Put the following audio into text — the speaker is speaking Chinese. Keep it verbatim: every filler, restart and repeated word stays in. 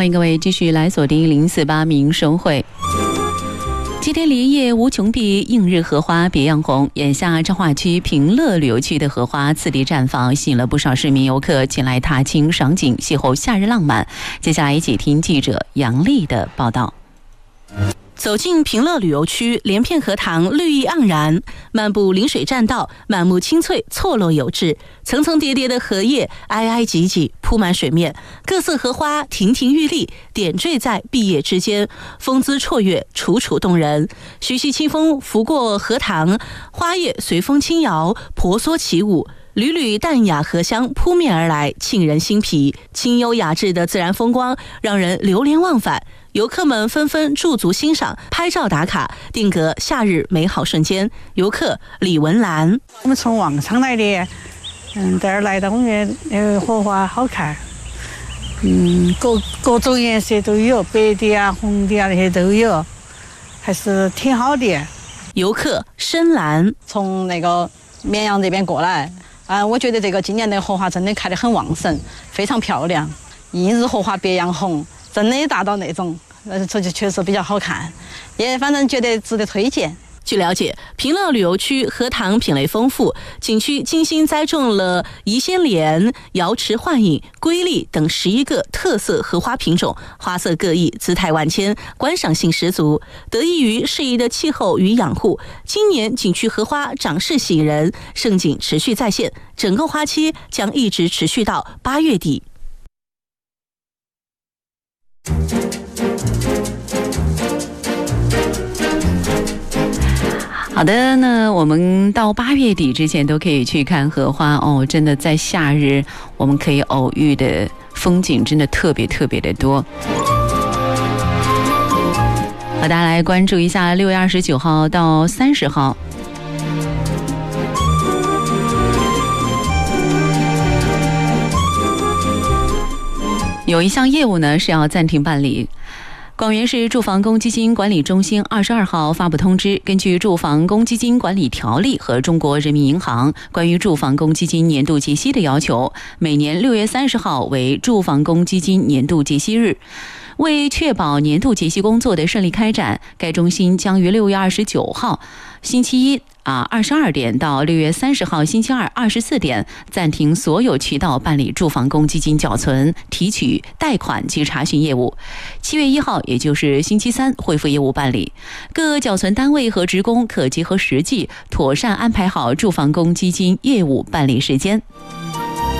欢迎各位继续来锁定零四八民生会。今天连夜无穷碧，映日荷花别样红。眼下彰化区平乐旅游区的荷花次第绽放，吸引了不少市民游客前来踏青赏景，邂逅夏日浪漫。接下来一起听记者杨丽的报道。 走进平乐旅游区，连片荷塘绿意盎然，漫步临水栈道，满目青翠，错落有致。层层叠叠的荷叶挨挨挤挤铺满水面，各色荷花亭亭玉立，点缀在碧叶之间，风姿绰约，楚楚动人。徐徐清风拂过荷塘，花叶随风轻摇，婆娑起舞。缕缕淡雅荷香扑面而来，沁人心脾。清幽雅致的自然风光让人流连忘返，游客们纷纷驻足欣赏、拍照打卡，定格夏日美好瞬间。游客李文兰： 我们从网上来的，嗯，这儿来到公园，呃，荷花好看，嗯，各各种颜色都有，白的啊、红的啊那些都有，还是挺好的。 游客深蓝： 从那个绵阳这边过来。啊，我觉得这个今年的荷花真的开得很旺盛，非常漂亮。映日荷花别样红，真的达到那种，呃，这就确实比较好看，也反正觉得值得推荐。 据了解，平乐旅游区荷塘品类丰富，景区精心栽种了怡仙莲、瑶池幻影、瑰丽等十一个特色荷花品种，花色各异，姿态万千，观赏性十足。得益于适宜的气候与养护，今年景区荷花长势喜人，盛景持续再现，整个花期将一直持续到八月底。 好的，那我们到八月底之前都可以去看荷花哦。真的在夏日，我们可以偶遇的风景真的特别特别的多。好，大家来关注一下六月二十九号到三十号。有一项业务呢是要暂停办理。广元市住房公积金管理中心二十二号发布通知，根据《住房公积金管理条例》和中国人民银行关于住房公积金年度结息的要求，每年六月三十号为住房公积金年度结息日。为确保年度结息工作的顺利开展，该中心将于六月二十九号星期一啊二十二点到六月三十号星期二二十四点暂停所有渠道办理住房公积金缴存、提取、贷款及查询业务。七月一号，也就是星期三恢复业务办理。各缴存单位和职工可结合实际，妥善安排好住房公积金业务办理时间。